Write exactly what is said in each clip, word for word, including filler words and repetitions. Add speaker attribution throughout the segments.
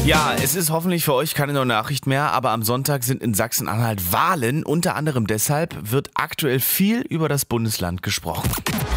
Speaker 1: Ja, es ist hoffentlich für euch keine neue Nachricht mehr, aber am Sonntag sind in Sachsen-Anhalt Wahlen. Unter anderem deshalb wird aktuell viel über das Bundesland gesprochen.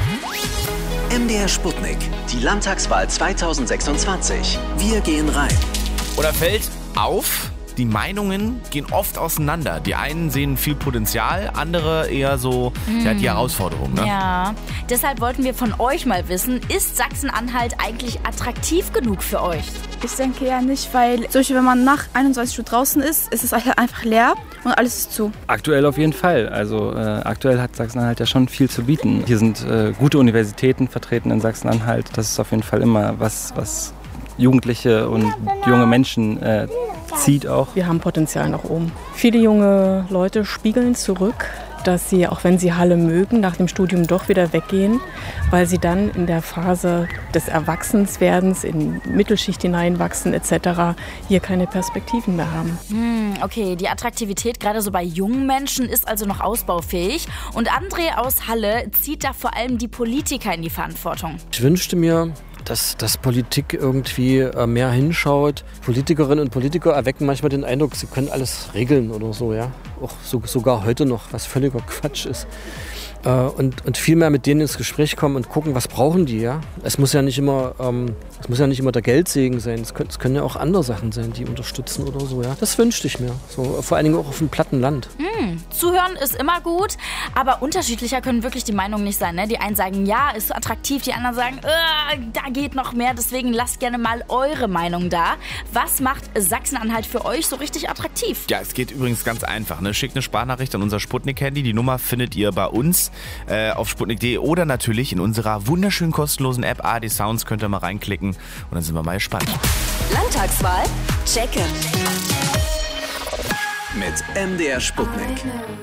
Speaker 2: M D R Sputnik, die Landtagswahl zweitausendsechsundzwanzig. Wir gehen rein.
Speaker 1: Oder fällt auf, die Meinungen gehen oft auseinander. Die einen sehen viel Potenzial, andere eher so mm. ja, die Herausforderung. Ne?
Speaker 3: Ja, deshalb wollten wir von euch mal wissen, ist Sachsen-Anhalt eigentlich attraktiv genug für euch?
Speaker 4: Ich denke ja nicht, weil zum Beispiel, wenn man nach einundzwanzig Uhr draußen ist, ist es einfach leer und alles ist zu.
Speaker 5: Aktuell auf jeden Fall. Also äh, aktuell hat Sachsen-Anhalt ja schon viel zu bieten. Hier sind äh, gute Universitäten vertreten in Sachsen-Anhalt. Das ist auf jeden Fall immer was, was Jugendliche und junge Menschen äh, zieht auch.
Speaker 6: Wir haben Potenzial nach oben. Viele junge Leute spiegeln zurück, dass sie, auch wenn sie Halle mögen, nach dem Studium doch wieder weggehen, weil sie dann in der Phase des Erwachsenswerdens in Mittelschicht hineinwachsen et cetera hier keine Perspektiven mehr haben.
Speaker 3: Hm, okay, die Attraktivität gerade so bei jungen Menschen ist also noch ausbaufähig. Und André aus Halle zieht da vor allem die Politiker in die Verantwortung.
Speaker 7: Ich wünschte mir, dass, dass Politik irgendwie mehr hinschaut. Politikerinnen und Politiker erwecken manchmal den Eindruck, sie können alles regeln oder so, ja. Auch so, sogar heute noch, was völliger Quatsch ist. Und, und viel mehr mit denen ins Gespräch kommen und gucken, was brauchen die, ja. Es muss ja nicht immer, ähm, es muss ja nicht immer der Geldsegen sein. Es können, es können ja auch andere Sachen sein, die unterstützen oder so, ja. Das wünschte ich mir. So, vor allen Dingen auch auf dem platten Land.
Speaker 3: Hm, zuhören ist immer gut, aber unterschiedlicher können wirklich die Meinungen nicht sein. Ne? Die einen sagen, ja, ist attraktiv, die anderen sagen, äh, da geht noch mehr. Deswegen lasst gerne mal eure Meinung da. Was macht Sachsen-Anhalt für euch so richtig attraktiv?
Speaker 1: Ja, es geht übrigens ganz einfach. Ne? Schickt eine Sprachnachricht an unser Sputnik-Handy. Die Nummer findet ihr bei uns äh, auf sputnik punkt de oder natürlich in unserer wunderschönen kostenlosen App A R D Sounds. Könnt ihr mal reinklicken und dann sind wir mal gespannt.
Speaker 8: Landtagswahl? Checken.
Speaker 2: Mit M D R Sputnik.